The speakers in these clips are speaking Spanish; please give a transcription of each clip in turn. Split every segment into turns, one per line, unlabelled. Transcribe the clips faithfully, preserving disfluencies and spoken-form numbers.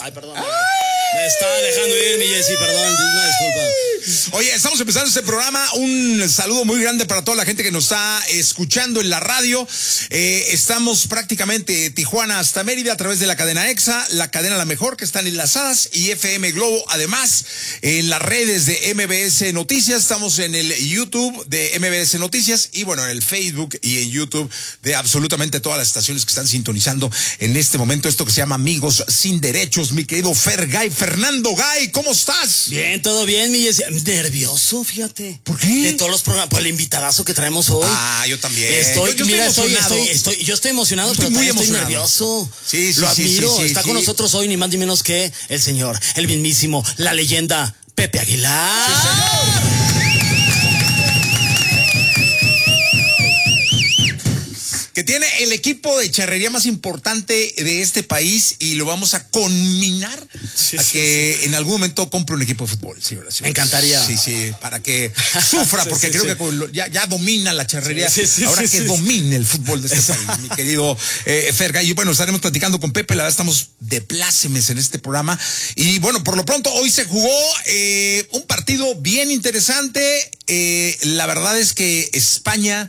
Ay, perdón. Ay. Me estaba dejando ir, mi Jessy, perdón, una disculpa.
Oye, estamos empezando este programa. Un saludo muy grande para toda la gente que nos está escuchando en la radio. Eh, estamos prácticamente Tijuana hasta Mérida a través de la cadena EXA, la cadena La Mejor, que están enlazadas, y F M Globo. Además, en las redes de M B S Noticias, estamos en el YouTube de M B S Noticias y bueno, en el Facebook y en YouTube de absolutamente todas las estaciones que están sintonizando en este momento esto que se llama Amigos Sin Derechos. Mi querido Fergay, Fernando Gay, ¿cómo estás?
Bien, todo bien, mi Jessy. Nervioso, fíjate.
¿Por qué?
De todos los programas, por el invitadazo que traemos hoy.
Ah, yo también.
Estoy,
yo, yo
mira,
estoy,
estoy, estoy, estoy, yo estoy emocionado,
estoy
pero
muy
también estoy
emocionado.
nervioso.
Sí, sí,
Lo
sí,
admiro.
sí, sí,
Está
sí.
con nosotros hoy ni más ni menos que el señor, el mismísimo, la leyenda, Pepe Aguilar.
Sí, que tiene el equipo de charrería más importante de este país y lo vamos a conminar
sí,
a
sí,
que sí. en algún momento compre un equipo de fútbol. Sí, sí,
me encantaría.
Sí, sí, para que sufra,
sí,
porque
sí,
creo
sí.
que con lo, ya, ya domina la charrería.
Sí, sí,
Ahora
sí,
que
sí,
domine el fútbol de este Exacto. país, mi querido eh, Fergay. Y bueno, estaremos platicando con Pepe, la verdad estamos de plácemes en este programa. Y bueno, por lo pronto hoy se jugó eh, un partido bien interesante. Eh, la verdad es que España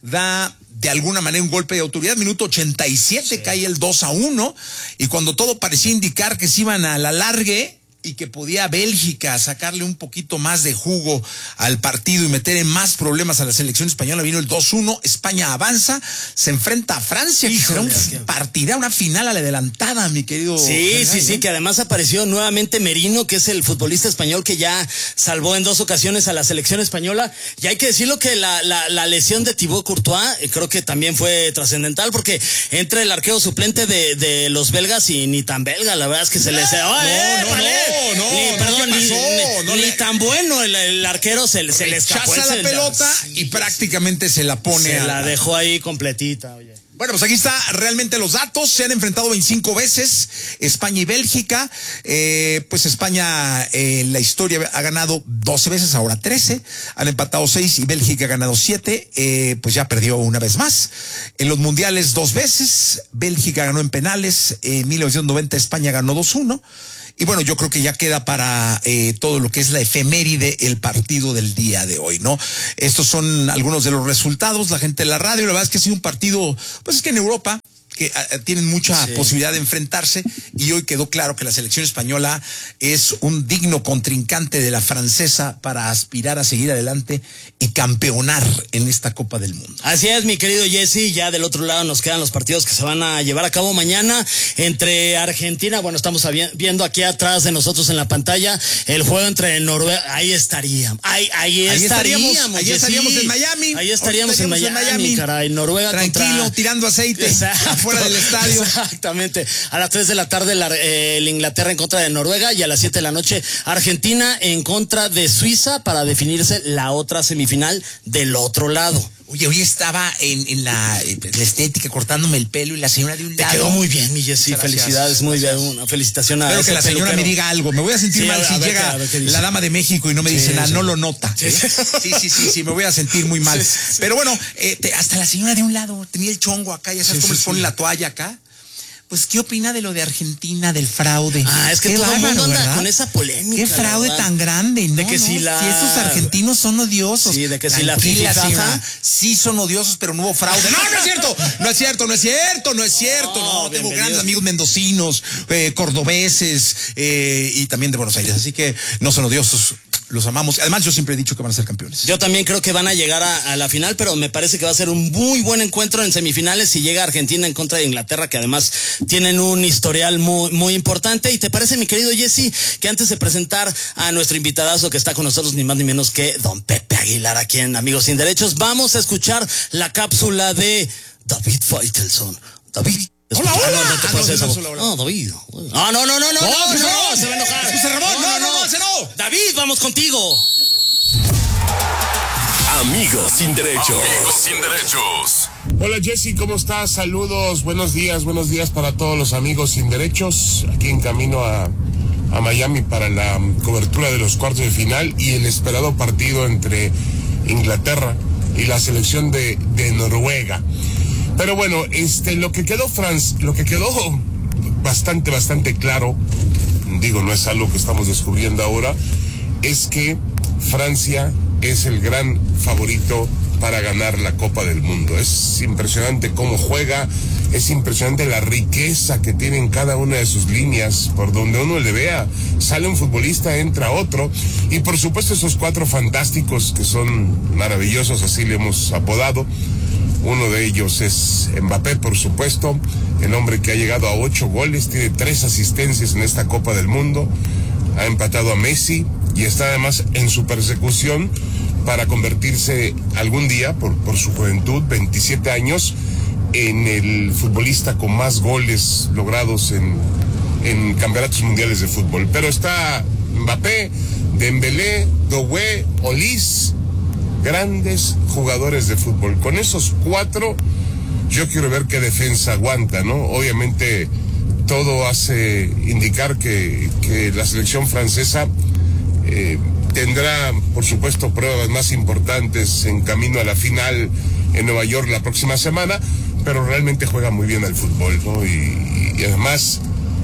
da de alguna manera un golpe de autoridad. Minuto ochenta y siete, sí. Cae el dos a uno, y cuando todo parecía indicar que se iban a la largue y que podía Bélgica sacarle un poquito más de jugo al partido y meter en más problemas a la selección española, vino el dos uno, España avanza, se enfrenta a Francia, que será un partida, una final a la adelantada, mi querido.
Sí,
Fergay,
sí, sí,
¿eh?
Que además apareció nuevamente Merino, que es el futbolista español que ya salvó en dos ocasiones a la selección española, y hay que decirlo que la, la, la lesión de Thibaut Courtois eh, creo que también fue trascendental, porque entra el arquero suplente de, de los belgas y ni tan belga, la verdad es que se les... ¡Oh,
no,
eh,
no,
vale!
no. No, no,
ni, perdón,
¿qué
ni,
pasó?
ni,
No
ni
le...
tan bueno el, el arquero se, se le escapó.
Chaza la pelota y prácticamente se la pone
se
a
la dejó ahí completita, oye.
Bueno, pues aquí está realmente los datos. Se han enfrentado veinticinco veces España y Bélgica. Eh, pues España eh, en la historia ha ganado doce veces, ahora trece. Han empatado seis y Bélgica ha ganado siete. Eh, pues ya perdió una vez más. En los mundiales dos veces. Bélgica ganó en penales. En mil novecientos noventa España ganó dos uno. Y bueno, yo creo que ya queda para eh, todo lo que es la efeméride el partido del día de hoy, ¿no? Estos son algunos de los resultados. La gente de la radio, la verdad es que ha sido un partido, pues es que en Europa que uh, tienen mucha sí. posibilidad de enfrentarse, y hoy quedó claro que la selección española es un digno contrincante de la francesa para aspirar a seguir adelante y campeonar en esta Copa del Mundo.
Así es, mi querido Jessy. Ya del otro lado nos quedan los partidos que se van a llevar a cabo mañana entre Argentina, bueno, estamos viendo aquí atrás de nosotros en la pantalla el juego entre Noruega. Ahí estaríamos, ahí, ahí, ahí estaríamos, estaríamos
ahí estaríamos en Miami,
ahí estaríamos, estaríamos en, Miami, en Miami, caray, Noruega
tranquilo, contra... tirando aceite. Exacto. Fuera del estadio.
Exactamente. A las tres de la tarde la, eh, el Inglaterra en contra de Noruega, y a las siete de la noche Argentina en contra de Suiza para definirse la otra semifinal del otro lado.
Oye, hoy estaba en, en la, la estética cortándome el pelo y la señora de un lado.
Te quedó muy bien, mi Jessy. Felicidades, muy bien. Una felicitación a
Espero que la señora peluquero. Me diga algo. Me voy a sentir sí, mal a si ver, llega a ver la dama de México y no me sí, dice nada, sí. no lo nota. Sí, ¿eh? sí, sí, sí, sí, me voy a sentir muy mal. Sí, sí. Pero bueno, eh, te, hasta la señora de un lado tenía el chongo acá, ya sabes sí, cómo sí, les pone sí. la toalla acá. Pues, ¿qué opina de lo de Argentina, del fraude?
Ah, es que Qué todo el mundo anda con esa polémica.
Qué fraude tan grande, ¿no?
De que
¿no?
si la...
Si estos argentinos son odiosos.
Sí, de que
Tranquila,
si la
FIFA sí son odiosos, pero no hubo fraude. No, no es cierto, no es cierto, no es cierto, no es cierto. No, no tengo grandes amigos mendocinos, eh, cordobeses eh, y también de Buenos Aires, así que no son odiosos. Los amamos. Además, yo siempre he dicho que van a ser campeones.
Yo también creo que van a llegar a, a la final, pero me parece que va a ser un muy buen encuentro en semifinales si llega Argentina en contra de Inglaterra, que además tienen un historial muy, muy importante. ¿Y te parece, mi querido Jessy, que antes de presentar a nuestro invitadazo que está con nosotros, ni más ni menos que don Pepe Aguilar, aquí en Amigos Sin Derechos, vamos a escuchar la cápsula de David Faitelson? David.
Hola, hola.
No, no te
ah,
puedes
no,
eso.
No,
no, David. No, no, no, no, no, no, no, no, no, se va a enojar.
José Ramón, no, no, no, ese no.
David, vamos contigo.
Amigos Sin Derechos. Amigos Sin Derechos.
Hola Jessy, ¿cómo estás? Saludos, buenos días, buenos días para todos los amigos Sin Derechos. Aquí en camino a, a Miami para la cobertura de los cuartos de final y el esperado partido entre Inglaterra y la selección de, de Noruega. Pero bueno, este, lo que quedó Franz, lo que quedó bastante, bastante claro, digo, no es algo que estamos descubriendo ahora, es que Francia es el gran favorito para ganar la Copa del Mundo. Es impresionante cómo juega, es impresionante la riqueza que tiene en cada una de sus líneas, por donde uno le vea, sale un futbolista, entra otro, y por supuesto esos cuatro fantásticos que son maravillosos, así le hemos apodado. Uno de ellos es Mbappé, por supuesto, el hombre que ha llegado a ocho goles, tiene tres asistencias en esta Copa del Mundo, ha empatado a Messi y está además en su persecución para convertirse algún día, por, por su juventud, veintisiete años, en el futbolista con más goles logrados en, en campeonatos mundiales de fútbol. Pero está Mbappé, Dembélé, Doué, Olise, grandes jugadores de fútbol. Con esos cuatro, yo quiero ver qué defensa aguanta, ¿no? Obviamente, todo hace indicar que, que la selección francesa eh, tendrá, por supuesto, pruebas más importantes en camino a la final en Nueva York la próxima semana, pero realmente juega muy bien al fútbol, ¿no? Y, y además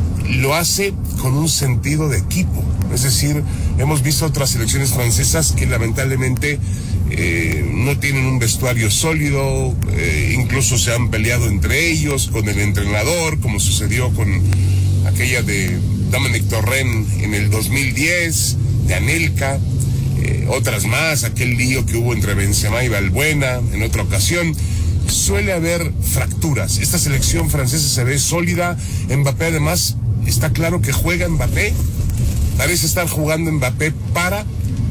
lo hace con un sentido de equipo. Es decir, hemos visto otras selecciones francesas que lamentablemente eh, no tienen un vestuario sólido, eh, incluso se han peleado entre ellos, con el entrenador, como sucedió con aquella de Dominic Torrent en el dos mil diez, de Anelka, eh, otras más, aquel lío que hubo entre Benzema y Valbuena en otra ocasión. Suele haber fracturas. Esta selección francesa se ve sólida. Mbappé además, está claro que juega Mbappé, parece estar jugando Mbappé para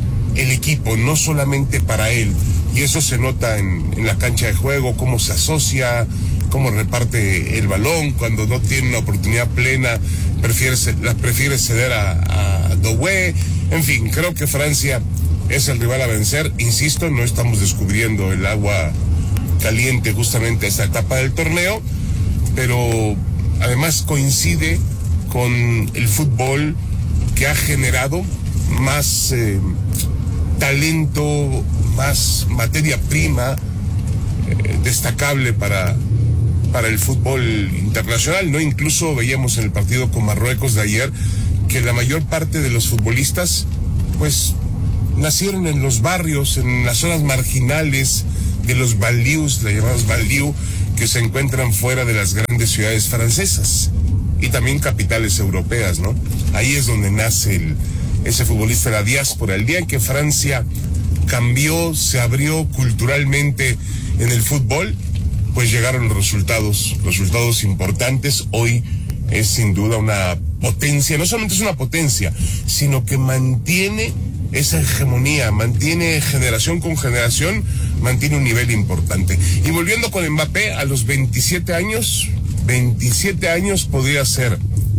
el equipo, no solamente para él, y eso se nota en, en la cancha de juego, cómo se asocia, cómo reparte el balón, cuando no tiene una oportunidad plena, prefiere, la prefiere ceder a, a Doué. En fin, creo que Francia es el rival a vencer. Insisto, no estamos descubriendo el agua caliente justamente esta etapa del torneo, pero además coincide con el fútbol que ha generado más eh, talento, más materia prima eh, destacable para, para el fútbol internacional, ¿no? Incluso veíamos en el partido con Marruecos de ayer que la mayor parte de los futbolistas pues nacieron en los barrios, en las zonas marginales de los banlieues, los llamados banlieues, que se encuentran fuera de las grandes ciudades francesas y también capitales europeas, ¿no? Ahí es donde nace el, ese futbolista de la diáspora. El día en que Francia cambió, se abrió culturalmente en el fútbol, pues llegaron los resultados, resultados importantes. Hoy es sin duda una potencia, no solamente es una potencia, sino que mantiene esa hegemonía, mantiene generación con generación, mantiene un nivel importante. Y volviendo con Mbappé, a los veintisiete años, veintisiete años podría ser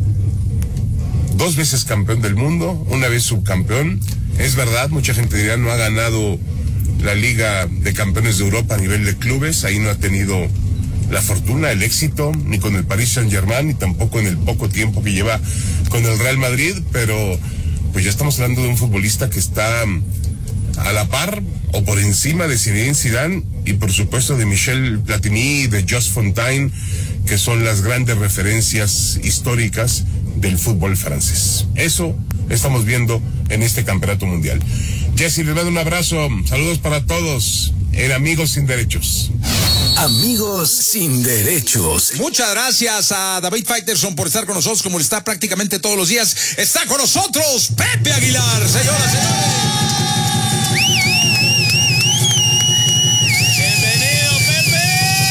dos veces campeón del mundo, una vez subcampeón. Es verdad, mucha gente dirá, no ha ganado la Liga de Campeones de Europa a nivel de clubes, ahí no ha tenido la fortuna, el éxito, ni con el Paris Saint-Germain, ni tampoco en el poco tiempo que lleva con el Real Madrid, pero pues ya estamos hablando de un futbolista que está a la par o por encima de Zinedine Zidane y por supuesto de Michel Platini, de Just Fontaine, que son las grandes referencias históricas del fútbol francés. Eso estamos viendo en este campeonato mundial. Jesse, les mando un abrazo, saludos para todos en Amigos Sin Derechos.
Amigos Sin Derechos.
Muchas gracias a David Faitelson por estar con nosotros, como está prácticamente todos los días. Está con nosotros Pepe Aguilar, señoras y señores.
Bienvenido, Pepe.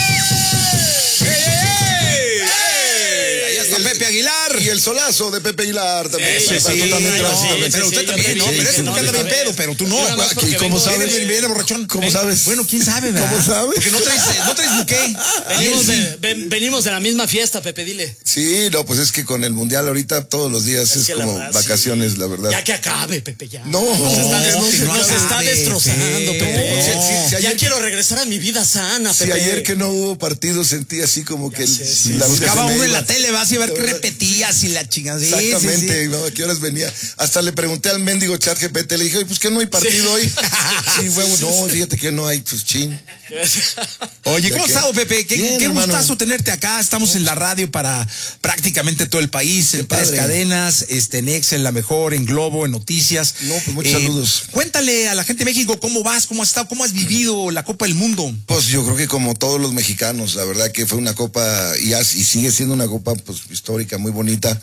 ¡Hey, hey, hey! Ahí está Pepe Aguilar.
Y el solazo de Pepe Aguilar también.
Ese sí,
tú también
no,
traes,
sí,
también.
pero usted
Sí,
también, ¿no?
sí,
Pero
sí,
ese
no,
porque anda bien
está bien.
pedo, pero tú no.
Yo nada más porque
¿Y cómo
vengo-
sabes?
viene-
Viene, viene borrachón.
¿Cómo sabes?
Bueno, quién sabe, ¿verdad?
¿Cómo sabes?
Porque no traes, no traes buqué.
Venimos de, ven- venimos de la misma fiesta, Pepe, dile.
Sí, no, pues es que con el mundial ahorita todos los días es,
que la
como
verdad,
vacaciones,
sí.
la verdad.
Ya que acabe, Pepe, ya.
No,
nos está,
que
des-
no se
nos
acabe.
está destrozando,
Sí.
Pepe.
No, si- si- si
ya
ayer-
quiero regresar a mi vida sana,
Si
Pepe.
ayer que no hubo partido sentí así como que el-
sé, sí.
la vida
Buscaba
se me
uno en
iba.
la tele, vas a ver qué repetir. días y la chingada. Sí,
Exactamente,
sí, sí.
¿no? ¿A qué horas venía? Hasta le pregunté al mendigo chat G P T, le dije, oye, pues que no hay partido hoy. Sí, huevo, no, fíjate que no hay, pues chin.
Oye, ¿cómo
¿qué?
estás, Pepe? Qué,
Bien,
qué
hermano.
gustazo tenerte acá. Estamos en la radio para prácticamente todo el país, en tres
padre.
cadenas, este, en Exa, en La Mejor, en Globo, en Noticias.
No, pues muchos saludos.
Cuéntale a la gente de México cómo vas, cómo has estado, cómo has vivido la Copa del Mundo.
Pues yo creo que como todos los mexicanos, la verdad que fue una copa y, as- y sigue siendo una copa pues histórica, muy bonita.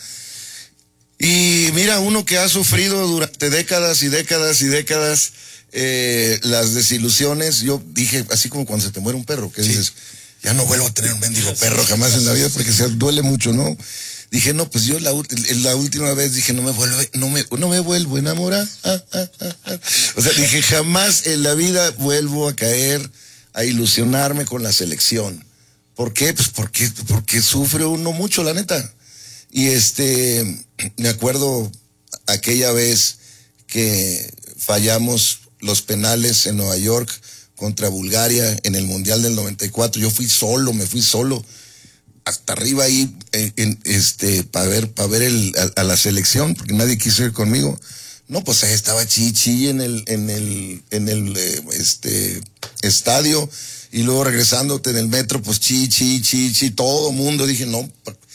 Y mira, uno que ha sufrido durante décadas y décadas y décadas eh, las desilusiones, yo dije, así como cuando se te muere un perro, que dices, ya no vuelvo a tener un mendigo perro jamás en la vida porque se duele mucho, ¿no? Dije, no, pues yo la, ult- la última vez dije, no me vuelvo, no me, no me vuelvo a enamorar. Ah, ah, ah, ah. O sea, dije, jamás en la vida vuelvo a caer a ilusionarme con la selección. ¿Por qué? Pues porque, porque sufre uno mucho, la neta. Y este, me acuerdo aquella vez que fallamos los penales en Nueva York contra Bulgaria en el Mundial del noventa y cuatro. Yo fui solo, me fui solo hasta arriba ahí, en, en, este, para ver, para ver el, a, a la selección, porque nadie quiso ir conmigo. No, pues ahí estaba Chichi en el, en el, en el, eh, este, estadio, y luego regresándote en el metro, pues Chichi, Chichi, todo mundo. Dije, no,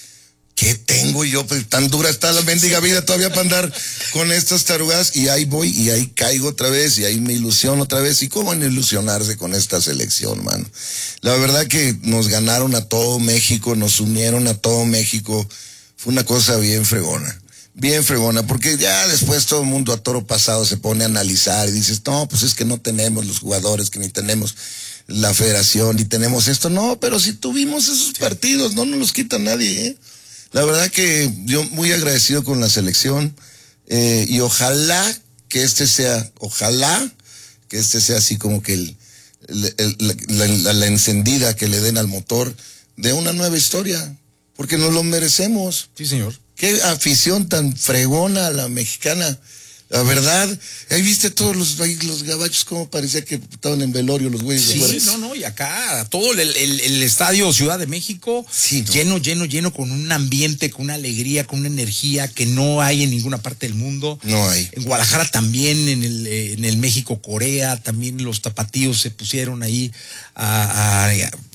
¿qué tengo yo? Pues tan dura está la mendiga vida todavía para andar con estas tarugas, y ahí voy, y ahí caigo otra vez, y ahí me ilusiono otra vez. ¿Y cómo no ilusionarse con esta selección, mano? La verdad que nos ganaron a todo México, nos unieron a todo México. Fue una cosa bien fregona, bien fregona, porque ya después todo el mundo a toro pasado se pone a analizar y dices, no, pues es que no tenemos los jugadores, que ni tenemos la federación, ni tenemos esto. No, pero si tuvimos esos partidos, no nos los quita nadie, ¿eh? La verdad que yo muy agradecido con la selección, eh, y ojalá que este sea, ojalá que este sea así como que el, el, el, la, la, la encendida que le den al motor de una nueva historia, porque nos lo merecemos.
Sí, señor.
Qué afición tan fregona a la mexicana. La verdad, ahí viste todos los, ahí los gabachos como parecía que estaban en velorio los güeyes.
Sí,
afuera.
no, no, y acá todo el, el, el estadio Ciudad de México,
Sí, ¿no?
lleno, lleno, lleno, con un ambiente, con una alegría, con una energía que no hay en ninguna parte del mundo.
No hay.
En Guadalajara también, en el, eh, en el México-Corea, también los tapatíos se pusieron ahí a, a,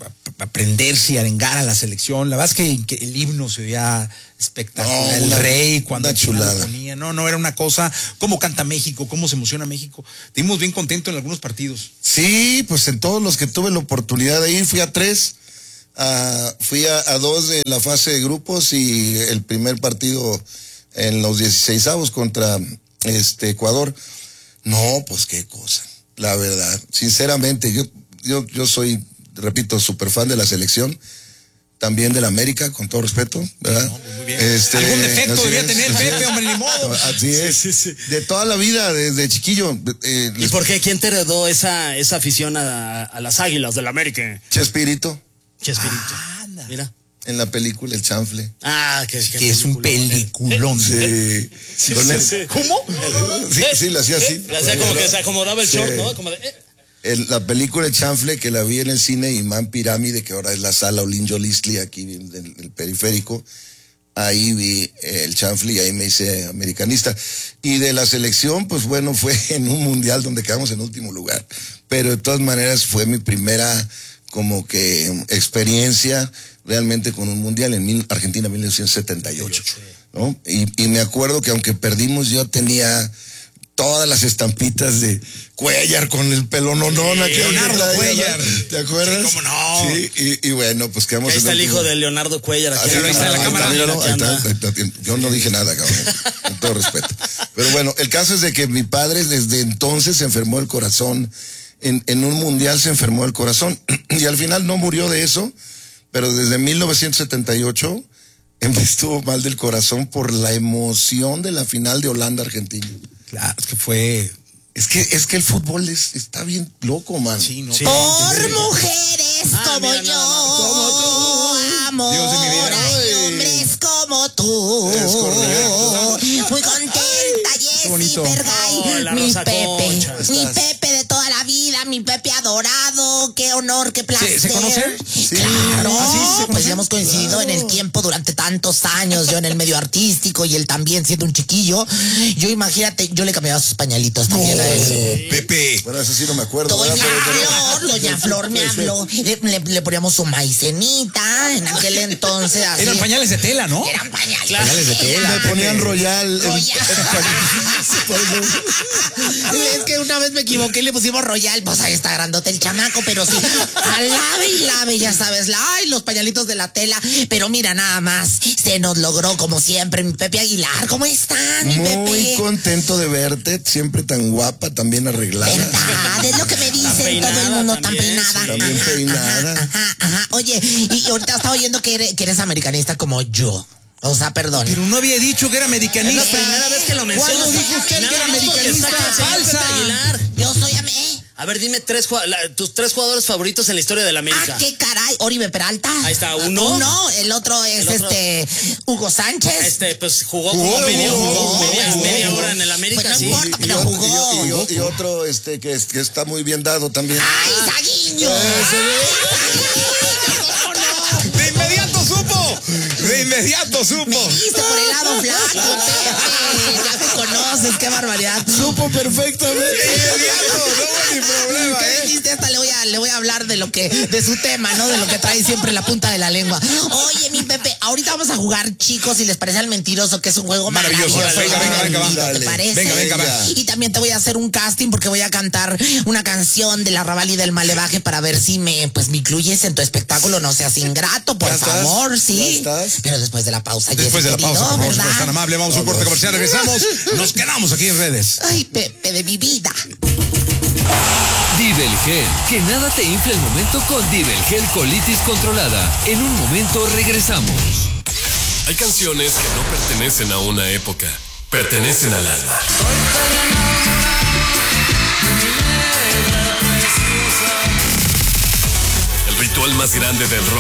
a prenderse y a arengar a la selección. La verdad es que, que el himno se veía espectacular.
No,
el
una-
rey cuando
una chulada.
lo ponía. No, no, era una cosa. Cómo canta México, cómo se emociona México. Estuvimos bien contentos en algunos partidos.
Sí, pues en todos los que tuve la oportunidad de ir, fui a tres, a, fui a, a dos de la fase de grupos, y el primer partido en los dieciseisavos contra este Ecuador. No, pues qué cosa, la verdad. Sinceramente, yo, yo, yo soy, repito, súper fan de la selección. También de la América, con todo respeto, ¿verdad?
No, pues muy bien.
Este,
Algún defecto
así
debía
es,
tener
así
Pepe,
es.
hombre, ni modo.
Así es.
Sí, sí, sí.
De toda la vida, desde chiquillo. Eh,
¿Y por qué? ¿Quién te heredó esa, esa afición a, a las Águilas del América?
Chespirito,
Chespirito.
Anda.
Mira.
en la película El Chanfle.
Ah, que,
Que es un peliculón.
Sí.
Sí,
Con
sí,
él-
sí.
¿Cómo?
Sí, sí, lo hacía así.
Eh, Le hacía como que se acomodaba el
Sí.
short, ¿no? Como de, eh.
El- la película El Chanfle, que la vi en el cine Imán Pirámide, que ahora es la sala Olinjo Listli aquí en el, el periférico. Ahí vi eh, El Chanfle y ahí me hice americanista. Y de la selección, pues bueno, fue en un mundial donde quedamos en último lugar. Pero de todas maneras fue mi primera como que experiencia realmente con un mundial en mil, Argentina mil novecientos setenta y ocho, ¿no? Y, y me acuerdo que aunque perdimos, yo tenía todas las estampitas de Cuellar con el pelononón.
Sí, Leonardo Cuellar.
¿Te acuerdas?
Sí, cómo no.
Sí, y, y bueno, pues quedamos
Ahí está
en
el
último-
hijo de Leonardo Cuellar. Aquí
Ah, sí,
ahí está en la
ahí
cámara.
míralo,
Aquí
ahí está,
anda.
ahí está. Yo no dije nada, cabrón, con todo respeto. Pero bueno, el caso es de que mi padre desde entonces se enfermó el corazón. En, en un mundial se enfermó el corazón. Y al final no murió de eso, pero desde mil novecientos setenta y ocho estuvo mal del corazón por la emoción de la final de Holanda-Argentina.
Claro, es que fue.
Es que, es que el fútbol es, está bien loco, man.
Sí, no.
Sí.
Por mujeres
Ah,
como
mira,
yo,
nada más.
amor,
Dios de mi vida.
hay hombres como tú.
Es correcto.
Muy contenta
qué bonito.
sí, Fergay,
Oh, la
mi
Rosa
Pepe,
Concha,
mi
estás.
Pepe de toda la vida, mi Pepe adorado, qué honor, qué placer.
¿Se- se conocen?
Sí.
Claro,
¿Ah, sí? ¿Se
pues
conocen?
ya hemos coincidido en el tiempo durante tantos años, yo en el medio artístico y él también siendo un chiquillo. Yo imagínate, yo le cambiaba sus pañalitos también a él.
Pepe.
Bueno, eso sí no me acuerdo.
Doña
¿verdad? Pero-
Flor, Doña Flor me habló. Le, le- le poníamos su maicenita en aquel entonces. Así.
Eran pañales de tela, ¿no?
Eran pañales.
Pañales de tela.
Me ponían Royal. en-
Royal. Es que una vez me equivoqué y le pusimos Royal. Pues ahí está grandote el chamaco, pero sí. A lave y lave, ya sabes. La, ay, los pañalitos de la tela. Pero mira, nada más. Se nos logró, como siempre, mi Pepe Aguilar. ¿Cómo están, mi
Muy
Pepe?
contento de verte, siempre tan guapa, también arreglada.
¿Verdad? Es lo que me dicen
peinada
todo el mundo, tan
también,
peinada.
sí, también
Ajá,
peinada.
Ajá, ajá, ajá. Oye, y ahorita estaba oyendo que eres, que eres americanista como yo. O sea, perdón.
Pero no había dicho que era
Es
americanista.
la primera vez que lo mencionas.
¿Cuándo dijo usted
Nada
que era
más porque
americanista?
está aquí el señor
Falsa.
Pepe Aguilar.
Yo soy am- ¿eh?
A ver, dime tres, jua- la- tus tres jugadores favoritos en la historia de la América.
Ah, qué caray. Oribe Peralta.
Ahí está, uno.
Uno, el otro es
El otro-
este Hugo Sánchez.
Este, pues jugó,
Jugó,
como media,
jugó,
media,
jugó,
media
jugó.
hora en el América,
Pues no
sí.
importa.
Y,
Pero
o-
jugó.
y o- y otro este que, es- que está muy bien dado también.
¡Ay, Saguiño!
De inmediato supo. De inmediato supo.
Me diste por el lado flaco, Pepe. Ya me conoces, qué barbaridad.
Supo perfectamente.
De inmediato, no hubo ni problema,
¿Qué
¿eh?
dijiste? Hasta le voy a, le voy a hablar de lo que, de su tema, ¿no? De lo que trae siempre en la punta de la lengua. Oye, mi Pepe, ahorita vamos a jugar, chicos, si les parece al mentiroso, que es un juego
Maravilloso.
maravilloso.
Venga, venga, venga, va.
¿Te
Dale.
parece?
Venga, venga, va.
Y también te voy a hacer un casting porque voy a cantar una canción de la Arrabal y del Malevaje para ver si me, pues, me incluyes en tu espectáculo. No seas ingrato, por
¿Ya estás?
favor, sí.
¿Ya estás?
Pero después de la pausa,
Después de la
Jessy,
pausa, por
querido,
favor, si
¿verdad?
es tan amable, vamos a un corte comercial, regresamos. Nos quedamos aquí en redes.
Ay, Pepe de mi vida.
Divelgel, que nada te infle el momento con Divelgel colitis controlada. En un momento regresamos.
Hay canciones que no pertenecen a una época, pertenecen al alma. El ritual más grande del rock